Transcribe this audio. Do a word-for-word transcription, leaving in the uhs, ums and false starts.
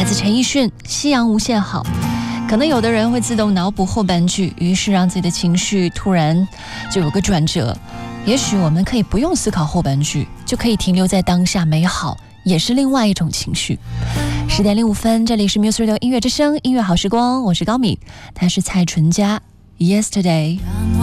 自陈奕迅《夕阳无限好》。可能有的人会自动脑补后半句，于是让自己的情绪突然就有个转折。也许我们可以不用思考后半句，就可以停留在当下美好，也是另外一种情绪。十点零五分，这里是 Muse Radio 音乐之声，音乐好时光，我是高敏，他是蔡淳佳 Yesterday。